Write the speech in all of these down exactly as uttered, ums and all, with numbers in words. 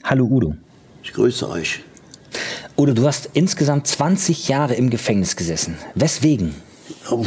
Hallo Udo. Ich grüße euch. Udo, du hast insgesamt zwanzig Jahre im Gefängnis gesessen. Weswegen? Oh.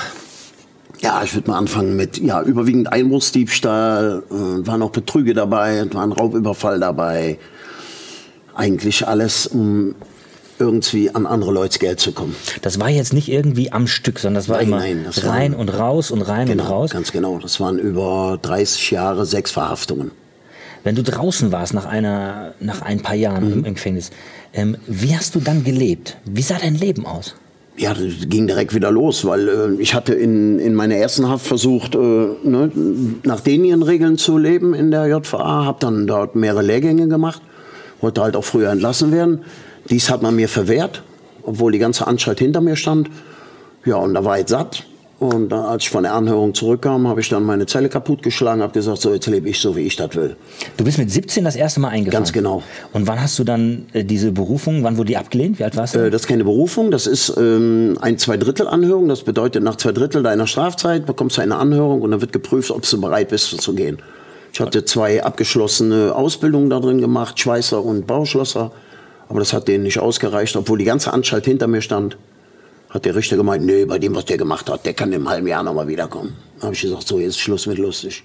Ja, ich würde mal anfangen mit ja, überwiegend Einbruchsdiebstahl, äh, waren auch Betrüge dabei, war ein Raubüberfall dabei. Eigentlich alles, um irgendwie an andere Leute Geld zu kommen. Das war jetzt nicht irgendwie am Stück, sondern das war nein, immer nein, das rein waren, und raus und rein genau, und raus? Ganz genau, das waren über dreißig Jahre, sechs Verhaftungen. Wenn du draußen warst nach, einer, nach ein paar Jahren mhm. im Gefängnis, ähm, wie hast du dann gelebt? Wie sah dein Leben aus? Ja, das ging direkt wieder los, weil äh, ich hatte in, in meiner ersten Haft versucht, äh, ne, nach den Regeln zu leben in der J V A, habe dann dort mehrere Lehrgänge gemacht, wollte halt auch früher entlassen werden. Dies hat man mir verwehrt, obwohl die ganze Anstalt hinter mir stand. Ja, und da war ich satt. Und dann, als ich von der Anhörung zurückkam, habe ich dann meine Zelle kaputtgeschlagen, habe gesagt, so jetzt lebe ich so, wie ich das will. Du bist mit siebzehn das erste Mal eingefangen? Ganz genau. Und wann hast du dann äh, diese Berufung, wann wurde die abgelehnt? Wie alt warst du? Äh, das ist keine Berufung, das ist ähm, ein Zweidrittel-Anhörung. Das bedeutet, nach zwei Drittel deiner Strafzeit bekommst du eine Anhörung und dann wird geprüft, ob du bereit bist zu gehen. Ich hatte zwei abgeschlossene Ausbildungen da drin gemacht, Schweißer und Bauschlosser. Aber das hat denen nicht ausgereicht, obwohl die ganze Anstalt hinter mir stand. Hat der Richter gemeint, nee, bei dem, was der gemacht hat, der kann im halben Jahr noch mal wiederkommen. Da habe ich gesagt, so, jetzt ist Schluss mit lustig.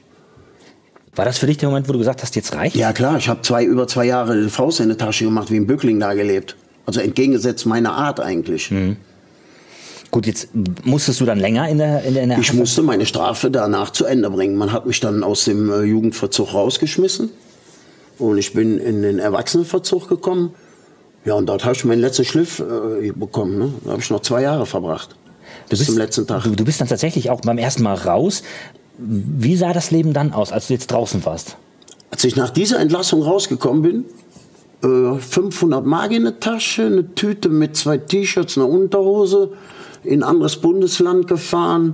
War das für dich der Moment, wo du gesagt hast, jetzt reicht? Ja klar, ich habe zwei, über zwei Jahre die Faust in der Tasche gemacht, wie ein Bückling da gelebt. Also entgegengesetzt meiner Art eigentlich. Mhm. Gut, jetzt musstest du dann länger in der in der, in der Ich Haft musste meine Strafe danach zu Ende bringen. Man hat mich dann aus dem äh, Jugendverzug rausgeschmissen. Und ich bin in den Erwachsenenverzug gekommen. Ja, und dort habe ich meinen letzten Schliff äh, bekommen. Ne? Da habe ich noch zwei Jahre verbracht. Bis bist, zum letzten Tag. Du, du bist dann tatsächlich auch beim ersten Mal raus. Wie sah das Leben dann aus, als du jetzt draußen warst? Als ich nach dieser Entlassung rausgekommen bin, äh, fünfhundert Mark in der Tasche, eine Tüte mit zwei T-Shirts, einer Unterhose, in ein anderes Bundesland gefahren.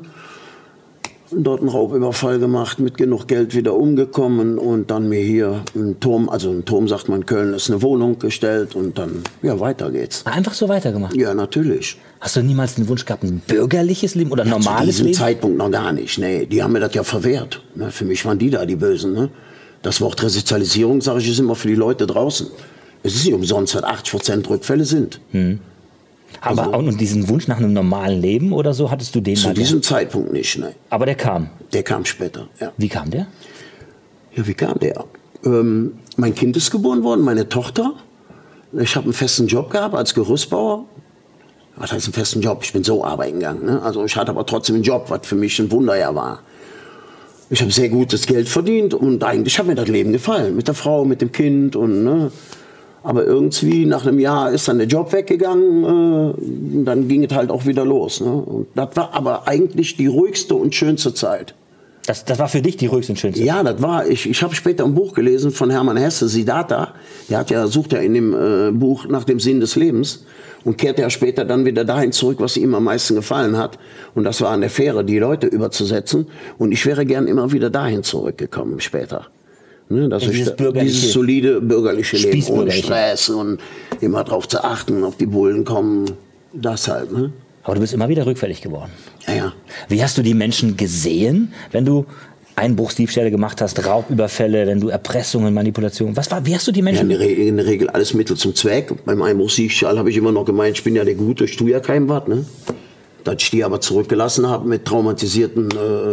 Und dort einen Raubüberfall gemacht, mit genug Geld wieder umgekommen und dann mir hier einen Turm, also ein Turm sagt man in Köln, ist eine Wohnung gestellt und dann, ja, weiter geht's. Einfach so weitergemacht? Ja, natürlich. Hast du niemals den Wunsch gehabt, ein bürgerliches Leben oder ein ja, normales Leben? Zu diesem Leben? Zeitpunkt noch gar nicht, nee. Die haben mir das ja verwehrt. Ne? Für mich waren die da die Bösen. Ne? Das Wort Resozialisierung, sage ich, ist immer für die Leute draußen. Es ist nicht umsonst, dass achtzig Prozent Rückfälle sind. Hm. Aber also, und diesen Wunsch nach einem normalen Leben oder so, hattest du den zu mal? Zu diesem Zeitpunkt nicht, nein. Aber der kam? Der kam später, ja. Wie kam der? Ja, wie kam der? Ähm, mein Kind ist geboren worden, meine Tochter. Ich habe einen festen Job gehabt als Gerüstbauer. Was heißt einen festen Job? Ich bin so arbeiten gegangen. Ne? Also ich hatte aber trotzdem einen Job, was für mich ein Wunderjahr war. Ich habe sehr gutes Geld verdient und eigentlich hat mir das Leben gefallen. Mit der Frau, mit dem Kind und... Ne? Aber irgendwie nach einem Jahr ist dann der Job weggegangen, äh, dann ging es halt auch wieder los. Ne? Und das war aber eigentlich die ruhigste und schönste Zeit. Das, das war für dich die ruhigste und schönste Zeit? Ja, das war, ich, ich habe später ein Buch gelesen von Hermann Hesse, Siddhartha. Der hat ja, sucht ja in dem äh, Buch nach dem Sinn des Lebens und kehrt ja später dann wieder dahin zurück, was ihm am meisten gefallen hat. Und das war an der Fähre, die Leute überzusetzen. Und ich wäre gern immer wieder dahin zurückgekommen später. Ne, das ist dieses, dieses solide bürgerliche Leben ohne Stress und immer darauf zu achten, ob die Bullen kommen, das halt. Ne? Aber du bist immer wieder rückfällig geworden. Ja, ja. Wie hast du die Menschen gesehen, wenn du Einbruchsdiebstähle gemacht hast, Raubüberfälle, wenn du Erpressungen, Manipulationen, was war, wie hast du die Menschen? Ja, in, der Regel, in der Regel alles Mittel zum Zweck. Beim Einbruchsdiebstahl habe ich immer noch gemeint, ich bin ja der Gute, ich tue ja keinem was. Ne? Dass ich die aber zurückgelassen habe mit traumatisierten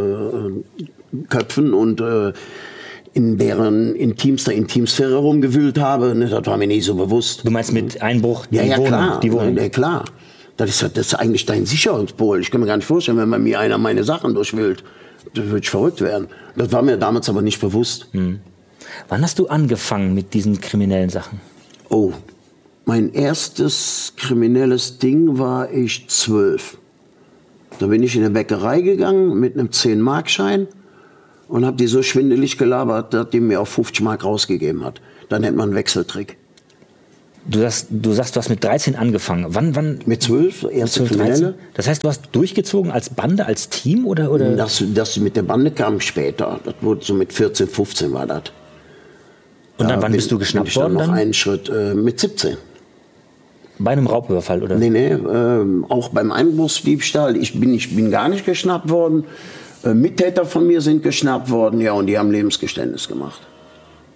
äh, Köpfen und äh, in deren intimster Intimsphäre rumgewühlt habe, ne, das war mir nie so bewusst. Du meinst mit Einbruch die ja, ja, Wohnung? Klar, die Wohnung? Ja, klar. Das ist, das ist eigentlich dein Sicherungspol. Ich kann mir gar nicht vorstellen, wenn bei mir einer meine Sachen durchwühlt, dann würde ich verrückt werden. Das war mir damals aber nicht bewusst. Hm. Wann hast du angefangen mit diesen kriminellen Sachen? Oh, mein erstes kriminelles Ding war ich zwölf. Da bin ich in eine Bäckerei gegangen mit einem zehn-Mark-Schein. Und habe die so schwindelig gelabert, dass die mir auf fünfzig Mark rausgegeben hat. Dann nennt man einen Wechseltrick. Du sagst, du sagst, du hast mit dreizehn angefangen. Wann, wann? Mit zwölf, erste Kriminelle. Das heißt, du hast durchgezogen als Bande, als Team? Oder, oder? Das, das mit der Bande kam später. Das wurde so mit vierzehn, fünfzehn war das. Und dann, da wann bin, bist du geschnappt bin ich dann worden? Noch dann? einen Schritt, äh, mit siebzehn. Bei einem Raubüberfall, oder? Nee, nee, äh, auch beim Einbruchsdiebstahl. Ich bin, ich bin gar nicht geschnappt worden. Äh, Mittäter von mir sind geschnappt worden, ja, und die haben Lebensgeständnis gemacht.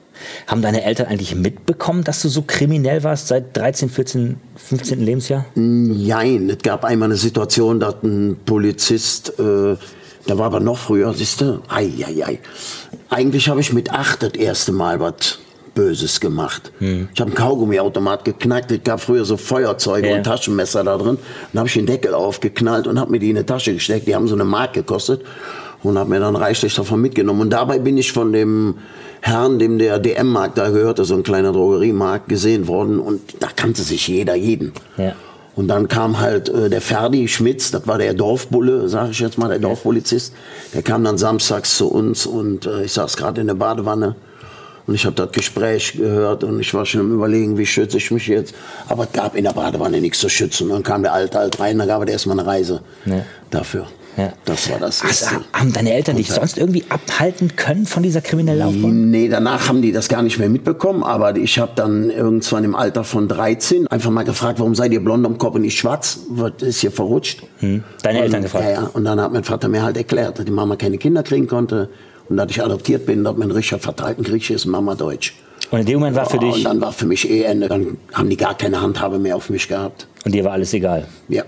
Haben deine Eltern eigentlich mitbekommen, dass du so kriminell warst seit dreizehn, vierzehn, fünfzehnten Lebensjahr? Nein, es gab einmal eine Situation, da hat ein Polizist, äh, der war aber noch früher, siehst du, ei, ei, ei. Eigentlich habe ich mit acht das erste Mal was Böses gemacht. Hm. Ich habe einen Kaugummiautomat geknackt, es gab früher so Feuerzeuge ja. und Taschenmesser da drin. Dann habe ich den Deckel aufgeknallt und habe mir die in eine Tasche gesteckt, die haben so eine Mark gekostet. Und habe mir dann reichlich davon mitgenommen. Und dabei bin ich von dem Herrn, dem der D M-Markt da gehörte, so ein kleiner Drogeriemarkt, gesehen worden. Und da kannte sich jeder jeden. Ja. Und dann kam halt äh, der Ferdi Schmitz, das war der Dorfbulle, sage ich jetzt mal, der Dorfpolizist. Der kam dann samstags zu uns und äh, ich saß gerade in der Badewanne. Und ich habe das Gespräch gehört und ich war schon am Überlegen, wie schütze ich mich jetzt. Aber es gab in der Badewanne nichts zu schützen. Und dann kam der Alte halt rein, dann gab er erstmal eine Reise ja. dafür. Ja. Das war das. Also, haben deine Eltern dich sonst irgendwie abhalten können von dieser kriminellen Laufbahn? Nee, danach haben die das gar nicht mehr mitbekommen. Aber ich habe dann irgendwann im Alter von dreizehn einfach mal gefragt, warum seid ihr blond am Kopf und nicht schwarz? Was ist hier verrutscht? Hm. Deine und, Eltern gefragt? Ja, ja. Und dann hat mein Vater mir halt erklärt, dass die Mama keine Kinder kriegen konnte. Und dass ich adoptiert bin, dass mein Richard verteilten Griechisch ist, Mama Deutsch. Und in dem Moment war für dich... Und dann war für mich eh Ende. Dann haben die gar keine Handhabe mehr auf mich gehabt. Und dir war alles egal? Ja.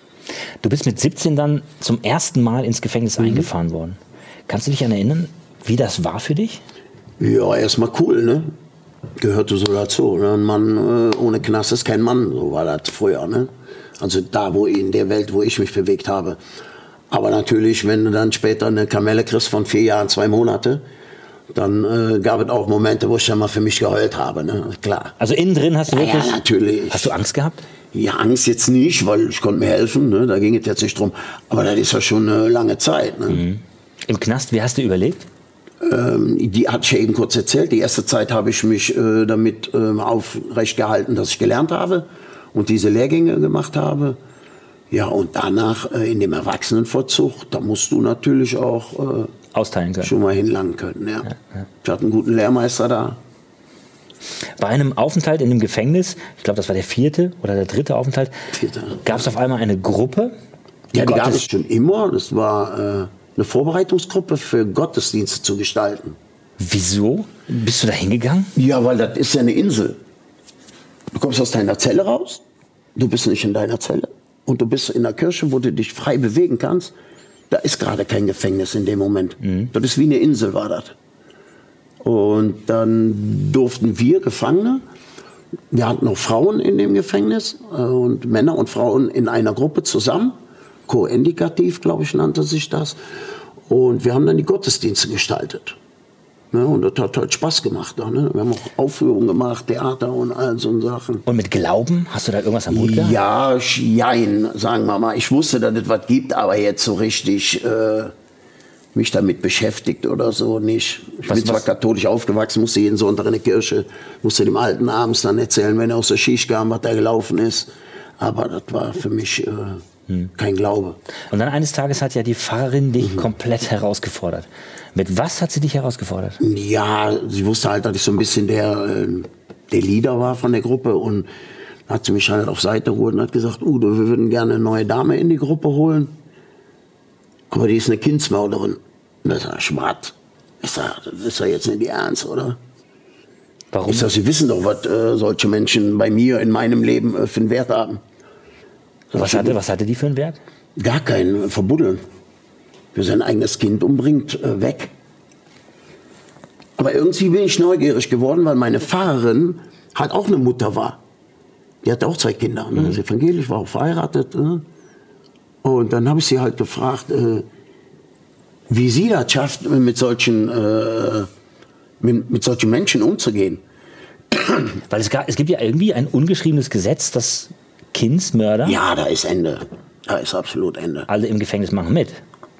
Du bist mit siebzehn dann zum ersten Mal ins Gefängnis mhm. eingefahren worden. Kannst du dich an erinnern, wie das war für dich? Ja, erstmal cool, ne? Gehörte so dazu. Ne? Ein Mann äh, ohne Knast ist kein Mann, so war das früher, ne? Also da, wo in der Welt, wo ich mich bewegt habe. Aber natürlich, wenn du dann später eine Kamelle kriegst von vier Jahren, zwei Monate, dann äh, gab es auch Momente, wo ich dann mal für mich geheult habe, ne? Klar. Also innen drin hast du ja, wirklich... Ja, natürlich. Hast du Angst gehabt? Ja, Angst jetzt nicht, weil ich konnte mir helfen, ne? Da ging es jetzt nicht drum. Aber das ist ja schon eine lange Zeit. Ne? Mhm. Im Knast, wie hast du überlebt? Ähm, die hatte ich ja eben kurz erzählt. Die erste Zeit habe ich mich äh, damit äh, aufrecht gehalten, dass ich gelernt habe und diese Lehrgänge gemacht habe. Ja, und danach äh, in dem Erwachsenenvollzug, da musst du natürlich auch äh, austeilen können. Schon mal hinlangen können. Ja. Ja, ja. Ich hatte einen guten Lehrmeister da. Bei einem Aufenthalt in dem Gefängnis, ich glaube, das war der vierte oder der dritte Aufenthalt, gab es auf einmal eine Gruppe. Die ja, die Gottes- gab es schon immer. Das war äh, eine Vorbereitungsgruppe für Gottesdienste zu gestalten. Wieso? Bist du da hingegangen? Ja, weil das ist ja eine Insel. Du kommst aus deiner Zelle raus, du bist nicht in deiner Zelle und du bist in der Kirche, wo du dich frei bewegen kannst. Da ist gerade kein Gefängnis in dem Moment. Mhm. Das ist wie eine Insel, war das. Und dann durften wir Gefangene, wir hatten noch Frauen in dem Gefängnis äh, und Männer und Frauen in einer Gruppe zusammen, koindikativ, glaube ich, nannte sich das. Und wir haben dann die Gottesdienste gestaltet. Ne, und das hat halt Spaß gemacht. Da, ne? Wir haben auch Aufführungen gemacht, Theater und all so Sachen. Und mit Glauben? Hast du da irgendwas am Hut gehabt? Ja, jein, sagen wir mal. Ich wusste, dass es was gibt, aber jetzt so richtig... Äh, mich damit beschäftigt oder so nicht. Ich was, bin zwar was? katholisch aufgewachsen, musste jeden Sonntag in die Kirche, musste dem Alten abends dann erzählen, wenn er aus der Schicht kam, was da gelaufen ist. Aber das war für mich äh, hm. kein Glaube. Und dann eines Tages hat ja die Pfarrerin dich mhm. komplett herausgefordert. Mit was hat sie dich herausgefordert? Ja, sie wusste halt, dass ich so ein bisschen der, äh, der Leader war von der Gruppe und hat sie mich halt auf Seite geholt und hat gesagt, Udo, wir würden gerne eine neue Dame in die Gruppe holen. Aber die ist eine Kindsmörderin. Das ist ja schwach. Ich sag, das ist ja jetzt nicht die Ernst, oder? Warum? Ich sag, Sie wissen doch, was äh, solche Menschen bei mir in meinem Leben äh, für einen Wert haben. Sag, was, hatte, was hatte die für einen Wert? Gar keinen, äh, verbuddeln. Wer sein eigenes Kind umbringt, äh, weg. Aber irgendwie bin ich neugierig geworden, weil meine Pfarrerin halt auch eine Mutter war. Die hatte auch zwei Kinder. Ne? Mhm. Sie ist evangelisch, war auch verheiratet. Ne? Und dann habe ich sie halt gefragt, äh, wie sie das schafft, mit solchen, äh, mit, mit solchen Menschen umzugehen. Weil es, gab, es gibt ja irgendwie ein ungeschriebenes Gesetz, dass Kindsmörder... Ja, da ist Ende. Da ist absolut Ende. Alle im Gefängnis machen mit.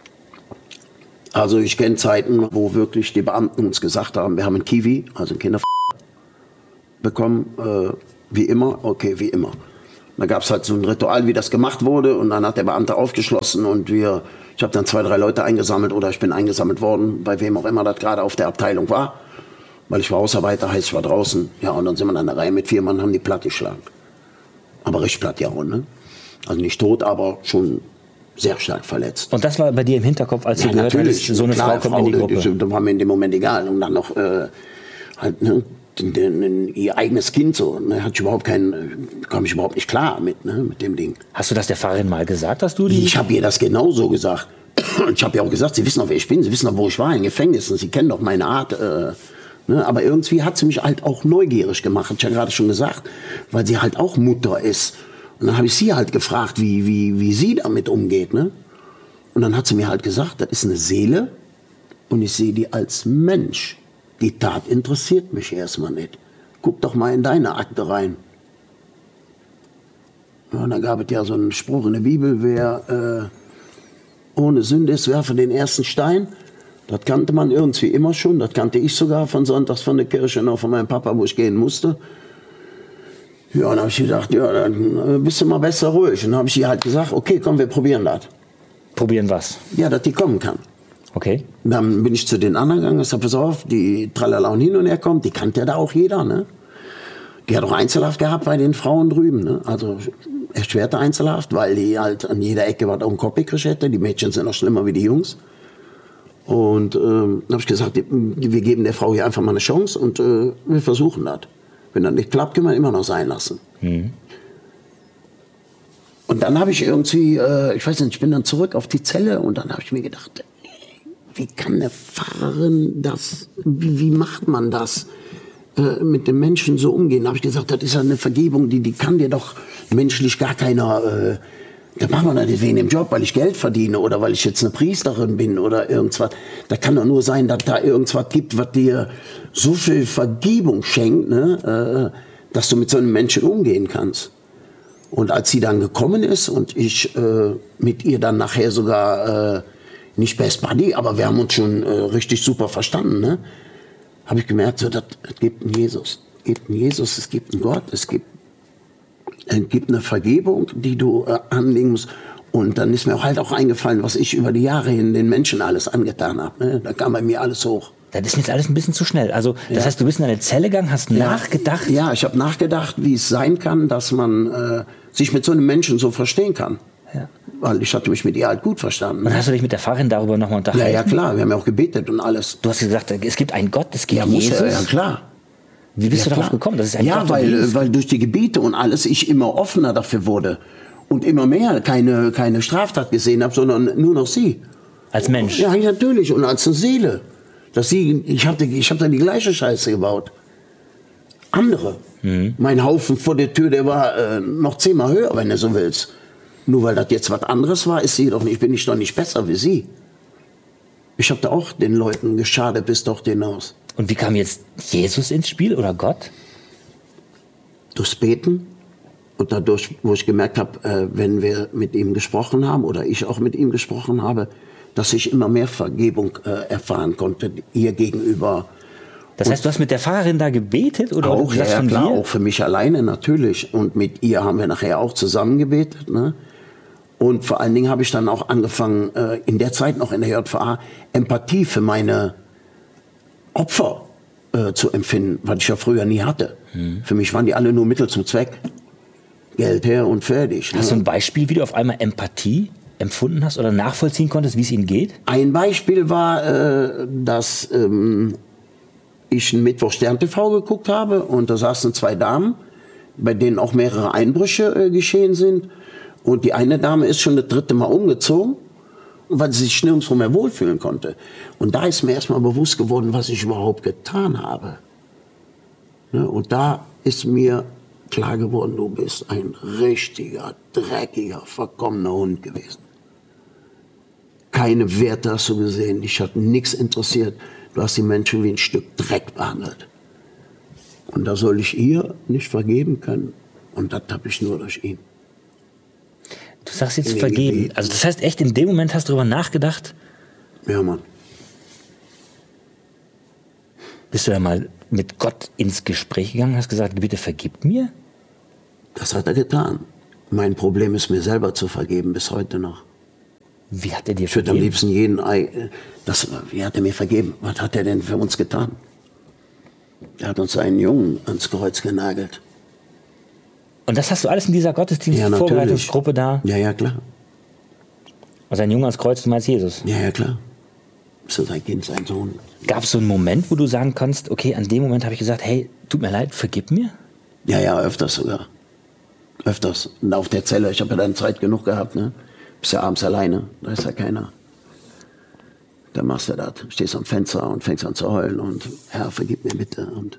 Also ich kenne Zeiten, wo wirklich die Beamten uns gesagt haben, wir haben einen Kiwi, also einen Kinder bekommen, äh, wie immer, okay, wie immer. Da gab es halt so ein Ritual, wie das gemacht wurde und dann hat der Beamte aufgeschlossen und wir, ich habe dann zwei, drei Leute eingesammelt oder ich bin eingesammelt worden, bei wem auch immer das gerade auf der Abteilung war, weil ich war Hausarbeiter, heißt ich war draußen, ja und dann sind wir an der Reihe mit vier Mann, haben die platt geschlagen. Aber richtig platt, ja, ne? Also nicht tot, aber schon sehr stark verletzt. Und das war bei dir im Hinterkopf, als ja, du gehört hast, so eine klar, Frau kommt in die Gruppe? Das war mir in dem Moment egal und dann noch, äh, halt, ne? den, den, ihr eigenes Kind so. Ne? Hat ich überhaupt keinen, komme ich überhaupt nicht klar mit, ne? mit dem Ding. Hast du das der Pfarrerin mal gesagt, dass du die... Ich habe ihr das genauso gesagt. Ich habe ja auch gesagt, Sie wissen doch, wer ich bin, Sie wissen doch, wo ich war, im Gefängnis, und Sie kennen doch meine Art. Äh, ne? Aber irgendwie hat sie mich halt auch neugierig gemacht, habe ich ja gerade schon gesagt, weil sie halt auch Mutter ist. Und dann habe ich sie halt gefragt, wie, wie, wie sie damit umgeht. Ne? Und dann hat sie mir halt gesagt, das ist eine Seele und ich sehe die als Mensch. Die Tat interessiert mich erstmal nicht. Guck doch mal in deine Akte rein. Ja, da gab es ja so einen Spruch in der Bibel, wer äh, ohne Sünde ist, werfe den ersten Stein. Das kannte man irgendwie immer schon. Das kannte ich sogar von sonntags von der Kirche, noch von meinem Papa, wo ich gehen musste. Ja, und dann habe ich gedacht, ja, dann bist du mal besser ruhig. Und dann habe ich ihr halt gesagt, okay, komm, wir probieren das. Probieren was? Ja, dass die kommen kann. Okay. Dann bin ich zu den anderen gegangen, ich sag, pass auf, die Tralala und hin und her kommt, die kannte ja da auch jeder, ne? Die hat auch Einzelhaft gehabt bei den Frauen drüben, ne? Also erschwerte Einzelhaft, weil die halt an jeder Ecke was auf den Kopf gekriegt hätte. Die Mädchen sind noch schlimmer wie die Jungs. Und ähm, dann habe ich gesagt, wir geben der Frau hier einfach mal eine Chance und äh, wir versuchen das. Wenn das nicht klappt, können wir immer noch sein lassen. Mhm. Und dann habe ich irgendwie, äh, ich weiß nicht, ich bin dann zurück auf die Zelle und dann habe ich mir gedacht, wie kann eine Pfarrerin das, wie, wie macht man das, äh, mit den Menschen so umgehen? Da habe ich gesagt, das ist ja eine Vergebung, die, die kann dir doch menschlich gar keiner, äh, da machen wir nicht wegen dem Job, weil ich Geld verdiene oder weil ich jetzt eine Priesterin bin oder irgendwas. Da kann doch nur sein, dass da irgendwas gibt, was dir so viel Vergebung schenkt, ne, äh, dass du mit so einem Menschen umgehen kannst. Und als sie dann gekommen ist und ich äh, mit ihr dann nachher sogar, äh, nicht Best Buddy, aber wir haben uns schon äh, richtig super verstanden, ne? Habe ich gemerkt, so, das, es gibt einen Jesus. Es gibt einen Jesus, es gibt einen Gott, es gibt, es gibt eine Vergebung, die du äh, anlegen musst. Und dann ist mir auch halt auch eingefallen, was ich über die Jahre hin den Menschen alles angetan habe. Ne? Da kam bei mir alles hoch. Das ist mir jetzt alles ein bisschen zu schnell. Also, das ja. heißt, du bist in eine Zelle gegangen, hast ja. nachgedacht? Ja, ich habe nachgedacht, wie es sein kann, dass man äh, sich mit so einem Menschen so verstehen kann. Ja. Weil ich hatte mich mit ihr halt gut verstanden. Und hast du dich mit der Pfarrerin darüber nochmal unterhalten? Ja, ja, klar. Wir haben ja auch gebetet und alles. Du hast gesagt, es gibt einen Gott, es gibt ja, Jesus. Muss, ja, klar. Wie bist ja, du darauf klar. gekommen, dass es ein ja, Gott weil, ist? weil durch die Gebete und alles ich immer offener dafür wurde. Und immer mehr keine, keine Straftat gesehen habe, sondern nur noch sie. Als Mensch? Ja, natürlich. Und als eine Seele. Dass sie, ich habe ich hab da die gleiche Scheiße gebaut. Andere. Mhm. Mein Haufen vor der Tür, der war äh, noch zehnmal höher, wenn du so willst. Nur weil das jetzt was anderes war, ist sie doch nicht, bin ich doch nicht besser wie sie. Ich habe da auch den Leuten geschadet bis doch hinaus. Und wie kam jetzt Jesus ins Spiel oder Gott? Durchs Beten und dadurch, wo ich gemerkt habe, äh, wenn wir mit ihm gesprochen haben oder ich auch mit ihm gesprochen habe, dass ich immer mehr Vergebung äh, erfahren konnte ihr gegenüber. Das heißt, du hast mit der Pfarrerin da gebetet? Oder auch, ja, von klar, dir? auch für mich alleine natürlich. Und mit ihr haben wir nachher auch zusammen gebetet. Ne? Und vor allen Dingen habe ich dann auch angefangen, äh, in der Zeit noch in der J V A, Empathie für meine Opfer äh, zu empfinden, was ich ja früher nie hatte. Hm. Für mich waren die alle nur Mittel zum Zweck. Geld her und fertig. Hast ne? du ein Beispiel, wie du auf einmal Empathie empfunden hast oder nachvollziehen konntest, wie es ihnen geht? Ein Beispiel war, äh, dass ähm, ich einen Mittwoch Stern T V geguckt habe und da saßen zwei Damen, bei denen auch mehrere Einbrüche äh, geschehen sind. Und die eine Dame ist schon das dritte Mal umgezogen, weil sie sich nirgendwo mehr wohlfühlen konnte. Und da ist mir erstmal bewusst geworden, was ich überhaupt getan habe. Ne? Und da ist mir klar geworden, du bist ein richtiger, dreckiger, verkommener Hund gewesen. Keine Werte hast du gesehen, dich hat nichts interessiert. Du hast die Menschen wie ein Stück Dreck behandelt. Und da soll ich ihr nicht vergeben können. Und das habe ich nur durch ihn. Du sagst jetzt vergeben. Also das heißt echt, in dem Moment hast du darüber nachgedacht? Ja, Mann. Bist du da mal mit Gott ins Gespräch gegangen, hast gesagt, bitte vergib mir? Das hat er getan. Mein Problem ist, mir selber zu vergeben, bis heute noch. Wie hat er dir ich würde vergeben? am liebsten jeden, das, wie hat er mir vergeben? Was hat er denn für uns getan? Er hat uns einen Jungen ans Kreuz genagelt. Und das hast du alles in dieser Gottesdienst-Vorbereitungsgruppe da? Ja, ja, klar. Also ein Junge ans Kreuz, du meinst Jesus? Ja, ja, klar. Ist ja sein Kind, sein Sohn. Gab es so einen Moment, wo du sagen kannst, okay, an dem Moment habe ich gesagt, hey, tut mir leid, vergib mir? Ja, ja, öfters sogar. Öfters. Und auf der Zelle, ich habe ja dann Zeit genug gehabt, ne? Bist ja abends alleine, da ist ja keiner. Dann machst du das, stehst am Fenster und fängst an zu heulen und Herr, vergib mir bitte. Und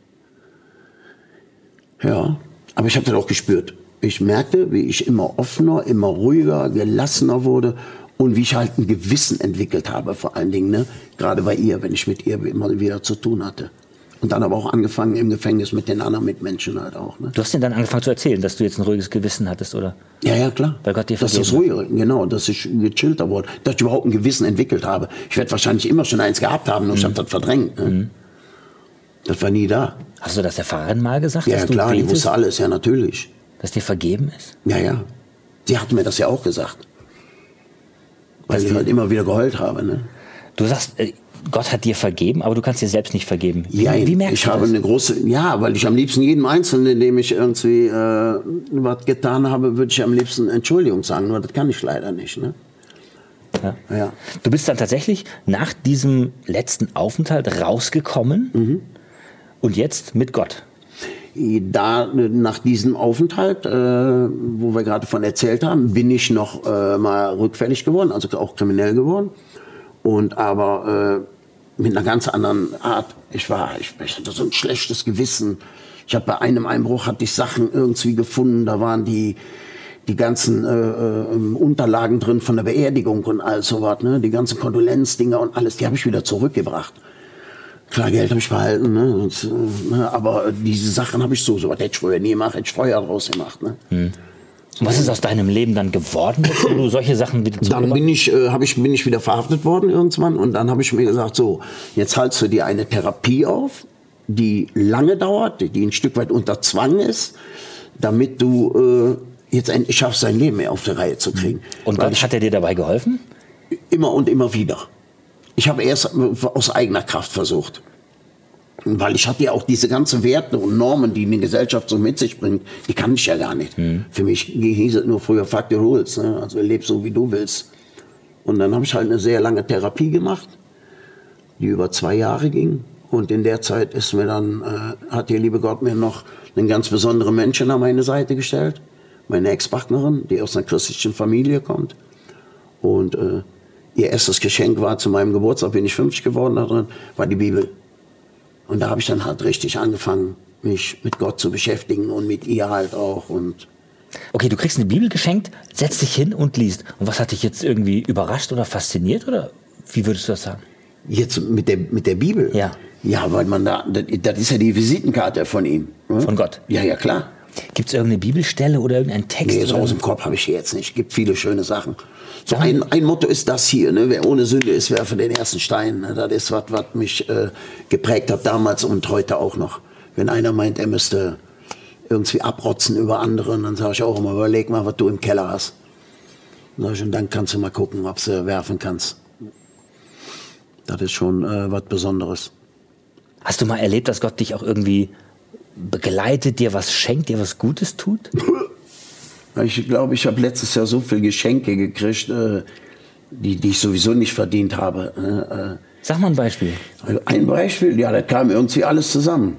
ja, aber ich habe das auch gespürt. Ich merkte, wie ich immer offener, immer ruhiger, gelassener wurde und wie ich halt ein Gewissen entwickelt habe, vor allen Dingen, ne? Gerade bei ihr, wenn ich mit ihr immer wieder zu tun hatte. Und dann aber auch angefangen im Gefängnis mit den anderen Mitmenschen halt auch. Ne? Du hast denen dann angefangen zu erzählen, dass du jetzt ein ruhiges Gewissen hattest, oder? Ja, ja, klar. Weil Gott dir dass vergeben das ruhiger, genau, dass ich gechillter wurde, dass ich überhaupt ein Gewissen entwickelt habe. Ich werde wahrscheinlich immer schon eins gehabt haben, nur mhm. ich habe das verdrängt. Ne? Mhm. Das war nie da. Hast du das der Pfarrerin mal gesagt? Ja, dass klar, du die wusste alles, ja, natürlich. Dass dir vergeben ist? Ja, ja. Sie hat mir das ja auch gesagt. Weil dass ich halt immer wieder geheult habe. Ne? Du sagst, Gott hat dir vergeben, aber du kannst dir selbst nicht vergeben. Wie, ja, wie merkst ich du das? habe eine große, ja, weil ich am liebsten jedem Einzelnen, dem ich irgendwie äh, was getan habe, würde ich am liebsten Entschuldigung sagen. Nur das kann ich leider nicht. Ne? Ja. Ja. Du bist dann tatsächlich nach diesem letzten Aufenthalt rausgekommen mhm. und jetzt mit Gott. Da, nach diesem Aufenthalt, äh, wo wir gerade von erzählt haben, bin ich noch äh, mal rückfällig geworden, also auch kriminell geworden. Und aber äh, mit einer ganz anderen Art. Ich war, ich, ich hatte so ein schlechtes Gewissen. Ich habe bei einem Einbruch hatte ich Sachen irgendwie gefunden. Da waren die die ganzen äh, äh, Unterlagen drin von der Beerdigung und all sowas, ne? Die ganzen Kondolenzdinger und alles, die habe ich wieder zurückgebracht. Klar, Geld habe ich behalten, ne? Und, äh, ne? Aber diese Sachen habe ich so, so was hätte ich früher nie gemacht, hätte ich Feuer draus gemacht, ne? Hm. Und was ist aus deinem Leben dann geworden, wo du solche Sachen wieder zurückgebracht? Dann bin ich, äh, hab ich, bin ich wieder verhaftet worden irgendwann und dann habe ich mir gesagt, so, jetzt haltst du dir eine Therapie auf, die lange dauert, die ein Stück weit unter Zwang ist, damit du äh, jetzt endlich schaffst, dein Leben mehr auf die Reihe zu kriegen. Und Gott, hat er dir dabei geholfen? Immer und immer wieder. Ich habe erst aus eigener Kraft versucht. Weil ich hatte ja auch diese ganzen Werte und Normen, die eine Gesellschaft so mit sich bringt, die kann ich ja gar nicht. Mhm. Für mich hieß es nur früher fuck the rules, ne? Also leb so, wie du willst. Und dann habe ich halt eine sehr lange Therapie gemacht, die über zwei Jahre ging. Und in der Zeit ist mir dann, äh, hat der liebe Gott mir noch einen ganz besonderen Menschen an meine Seite gestellt. Meine Ex-Partnerin, die aus einer christlichen Familie kommt. Und äh, ihr erstes Geschenk war zu meinem Geburtstag, bin ich fünfzig geworden darin, war die Bibel. Und da habe ich dann halt richtig angefangen, mich mit Gott zu beschäftigen und mit ihr halt auch. Und okay, du kriegst eine Bibel geschenkt, setzt dich hin und liest. Und was hat dich jetzt irgendwie überrascht oder fasziniert? Oder wie würdest du das sagen? Jetzt mit der, mit der Bibel? Ja. Ja, weil man da, das, das ist ja die Visitenkarte von ihm. Ne? Von Gott? Ja, ja, klar. Gibt es irgendeine Bibelstelle oder irgendeinen Text? Nee, so aus dem Kopf habe ich hier jetzt nicht. Gibt viele schöne Sachen. So ein, ein Motto ist das hier, ne? Wer ohne Sünde ist, werfe den ersten Stein. Ne? Das ist was, was mich äh, geprägt hat damals und heute auch noch. Wenn einer meint, er müsste irgendwie abrotzen über andere, dann sage ich auch immer, überleg mal, was du im Keller hast. Dann, ich, und dann kannst du mal gucken, ob du werfen kannst. Das ist schon äh, was Besonderes. Hast du mal erlebt, dass Gott dich auch irgendwie begleitet, dir was schenkt, dir was Gutes tut? Ich glaube, ich habe letztes Jahr so viele Geschenke gekriegt, äh, die, die ich sowieso nicht verdient habe. Äh, Sag mal ein Beispiel. Ein Beispiel? Ja, da kam irgendwie alles zusammen.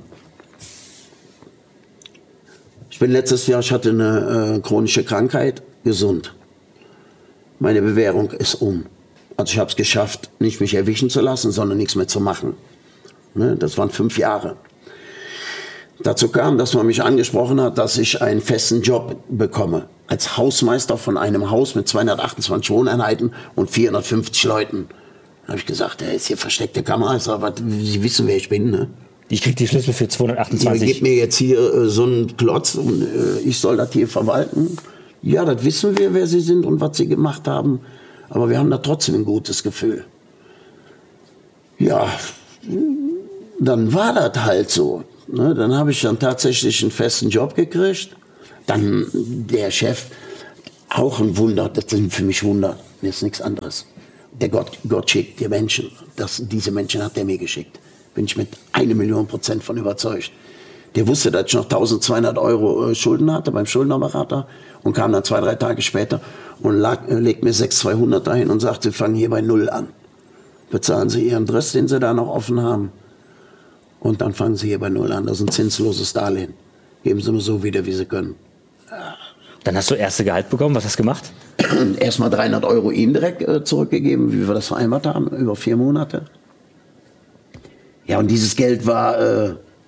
Ich bin letztes Jahr, ich hatte eine äh, chronische Krankheit, gesund. Meine Bewährung ist um. Also ich habe es geschafft, nicht mich erwischen zu lassen, sondern nichts mehr zu machen. Ne, das waren fünf Jahre. Dazu kam, dass man mich angesprochen hat, dass ich einen festen Job bekomme. Als Hausmeister von einem Haus mit zweihundertachtundzwanzig Wohneinheiten und vierhundertfünfzig Leuten. Da habe ich gesagt, er ist hier versteckte Kamera. Ich sag, Sie wissen, wer ich bin, ne? Ich krieg die Schlüssel für zweihundertachtundzwanzig. Ihr gebt mir jetzt hier äh, so einen Klotz und äh, ich soll das hier verwalten. Ja, das wissen wir, wer Sie sind und was Sie gemacht haben. Aber wir haben da trotzdem ein gutes Gefühl. Ja, dann war das halt so. Ne, dann habe ich dann tatsächlich einen festen Job gekriegt. Dann der Chef, auch ein Wunder, das sind für mich Wunder, das ist nichts anderes. Der Gott, Gott schickt die Menschen, das, diese Menschen hat er mir geschickt. Bin ich mit eine Million Prozent von überzeugt. Der wusste, dass ich noch eintausendzweihundert Euro Schulden hatte beim Schuldnerberater und kam dann zwei, drei Tage später und lag, legt mir sechstausendzweihundert dahin und sagte, wir fangen hier bei Null an. bezahlen sie ihren Driss, den sie da noch offen haben. Und dann fangen sie hier bei Null an. Das ist ein zinsloses Darlehen. Geben sie mir so wieder, wie sie können. Dann hast du erste Gehalt bekommen. Was hast du gemacht? Erstmal dreihundert Euro ihm direkt äh, zurückgegeben, wie wir das vereinbart haben, über vier Monate. Ja, und dieses Geld war, äh,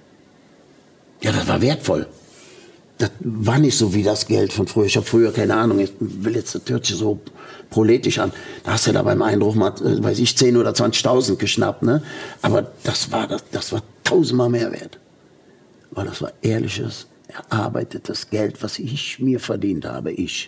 ja, das war wertvoll. Das war nicht so wie das Geld von früher. Ich habe früher, keine Ahnung, ich will jetzt das hört sich so proletisch an. Da hast du da beim Einbruch mal, äh, weiß ich, zehn oder zwanzigtausend geschnappt, ne? Aber das war, das, das war tausendmal mehr wert. Weil das war ehrliches, erarbeitetes Geld, was ich mir verdient habe, ich.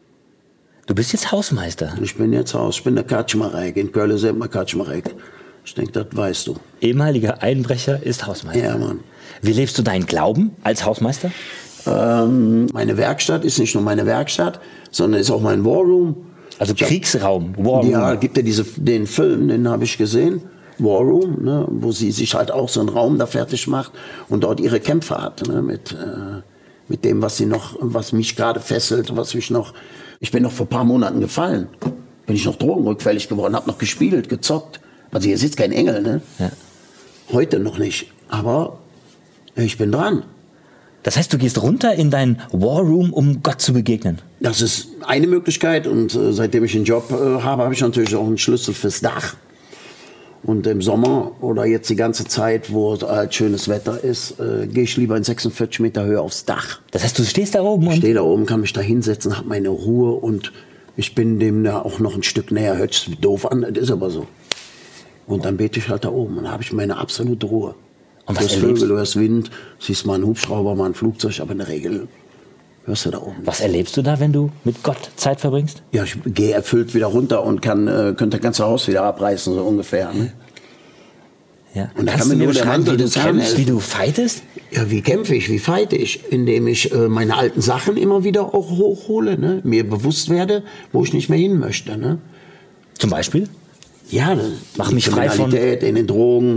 Du bist jetzt Hausmeister. Ich bin jetzt Haus, ich bin der Kaczmarek. In Köln sagt man Kaczmarek. Ich denke, das weißt du. Ehemaliger Einbrecher ist Hausmeister. Ja, Mann. Wie lebst du deinen Glauben als Hausmeister? Ähm, meine Werkstatt ist nicht nur meine Werkstatt, sondern ist auch mein Warroom. Also Ich hab- Kriegsraum, Warroom. Ja, gibt ja diese, den Film, den habe ich gesehen, Warroom, ne, wo sie sich halt auch so einen Raum da fertig macht und dort ihre Kämpfe hat, ne, mit, äh, mit dem, was sie noch, was mich gerade fesselt, was mich noch, ich bin noch vor ein paar Monaten gefallen, bin ich noch drogenrückfällig geworden, habe noch gespielt, gezockt. Also hier sitzt kein Engel, ne? Ja. Heute noch nicht, aber ich bin dran. Das heißt, du gehst runter in deinen Warroom, um Gott zu begegnen. Das ist eine Möglichkeit und äh, seitdem ich den Job äh, habe, habe ich natürlich auch einen Schlüssel fürs Dach. Und im Sommer oder jetzt die ganze Zeit, wo halt schönes Wetter ist, äh, gehe ich lieber in sechsundvierzig Meter Höhe aufs Dach. Das heißt, du stehst da oben Ich und... stehe da oben, kann mich da hinsetzen, habe meine Ruhe und ich bin dem da auch noch ein Stück näher. Hört sich doof an, das ist aber so. Und dann bete ich halt da oben und da habe ich meine absolute Ruhe. Und Du was hörst erlebst, Vögel, du hörst Wind, siehst mal einen Hubschrauber, mal ein Flugzeug, aber in der Regel hörst du da oben. was erlebst du da, wenn du mit Gott Zeit verbringst? Ja, ich gehe erfüllt wieder runter und kann, äh, könnte das ganze Haus wieder abreißen, so ungefähr. Ne? Ja. Und da Kannst kann du mir mir nur der beschreiben, Mantel wie du des Herrn kämpfst, wie helfen. du fightest? Ja, wie kämpfe ich, wie fighte ich? Indem ich äh, meine alten Sachen immer wieder auch hochhole, ne? Mir bewusst werde, wo ich nicht mehr hin möchte. Ne? Zum Beispiel? Ja, ne? Mach Die mich frei von- Kriminalität, in den Drogen,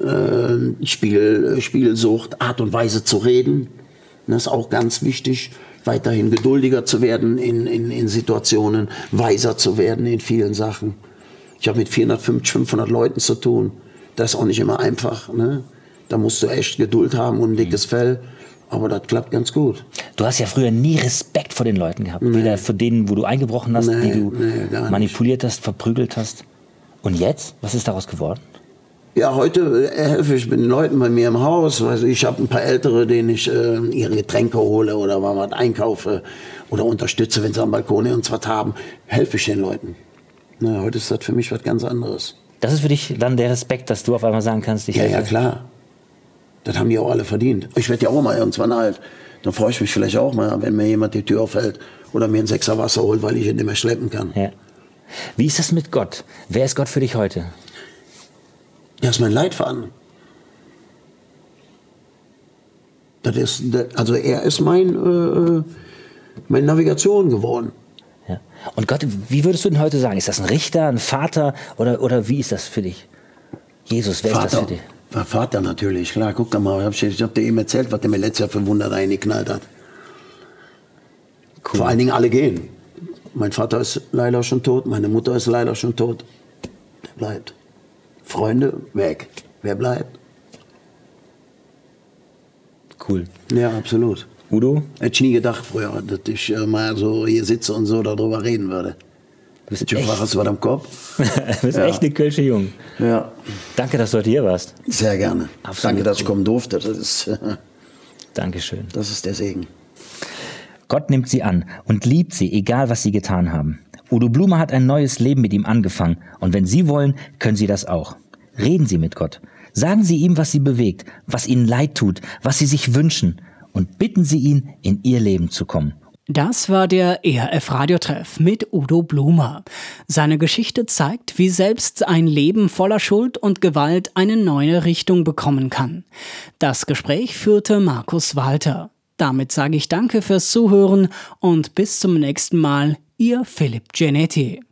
äh, Spiel, Spielsucht, Art und Weise zu reden. Das ist auch ganz wichtig, weiterhin geduldiger zu werden in, in, in Situationen, weiser zu werden in vielen Sachen. Ich habe mit vierhundertfünfzig, fünfhundert Leuten zu tun. Das ist auch nicht immer einfach. Ne? Da musst du echt Geduld haben und ein dickes Fell. Aber das klappt ganz gut. Du hast ja früher nie Respekt vor den Leuten gehabt. Weder vor denen, wo du eingebrochen hast, Nee, die du nee, gar nicht. manipuliert hast, verprügelt hast. Und jetzt? Was ist daraus geworden? Ja, heute äh, helfe ich den Leuten bei mir im Haus. Also ich habe ein paar Ältere, denen ich äh, ihre Getränke hole oder mal was einkaufe oder unterstütze, wenn sie am Balkon uns was haben. Helfe ich den Leuten. Na, heute ist das für mich was ganz anderes. Das ist für dich dann der Respekt, dass du auf einmal sagen kannst, ich Ja, helfe. ja, klar. Das haben die auch alle verdient. Ich werde ja auch mal irgendwann alt. Dann freue ich mich vielleicht auch mal, wenn mir jemand die Tür aufhält oder mir ein Sechser Wasser holt, weil ich ihn nicht mehr schleppen kann. Ja. Wie ist das mit Gott? Wer ist Gott für dich heute? Das ist mein Leitfaden. Das ist, das, also er ist mein, äh, meine Navigation geworden. Ja. Und Gott, wie würdest du denn heute sagen? Ist das ein Richter, ein Vater oder, oder wie ist das für dich? Jesus, wer ist das Vater. für dich? War Vater natürlich, klar. Guck doch mal, ich, ich habe dir eben erzählt, was der mir letztes Jahr für Wunder reingeknallt hat. Cool. Vor allen Dingen alle gehen. Mein Vater ist leider schon tot, meine Mutter ist leider schon tot. Der bleibt. Freunde, weg. Wer bleibt? Cool. Ja, absolut. Udo, Hätte ich nie gedacht früher, dass ich äh, mal so hier sitze und so darüber reden würde. du bist Ich echt, hast du was am Kopf? du bist Ja. echt eine Kölsche Jung. Ja, Danke, dass du heute hier warst. sehr gerne. Absolut Danke, dass ich cool. kommen durfte. Das ist, Dankeschön. das ist der Segen. Gott nimmt sie an und liebt sie, egal was sie getan haben. Udo Blume hat ein neues Leben mit ihm angefangen und wenn Sie wollen, können Sie das auch. Reden Sie mit Gott. Sagen Sie ihm, was Sie bewegt, was Ihnen leid tut, was Sie sich wünschen und bitten Sie ihn, in Ihr Leben zu kommen. Das war der E R F-Radiotreff mit Udo Blume. Seine Geschichte zeigt, wie selbst ein Leben voller Schuld und Gewalt eine neue Richtung bekommen kann. Das Gespräch führte Markus Walter. Damit sage ich Danke fürs Zuhören und bis zum nächsten Mal, Ihr Philipp Genetti.